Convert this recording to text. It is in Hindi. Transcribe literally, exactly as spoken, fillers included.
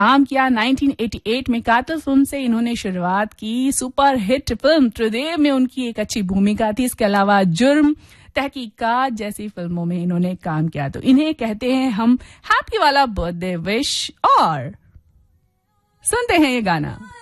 काम किया नाइनटीन एटी एट में कातिल फिल्म से इन्होंने शुरुआत की। सुपर हिट फिल्म त्रिदेव में उनकी एक अच्छी भूमिका थी। इसके अलावा जुर्म, तहकीकात जैसी फिल्मों में इन्होंने काम किया। तो इन्हें कहते हैं हम हैप्पी वाला बर्थडे विश। और सुनते हैं ये गाना।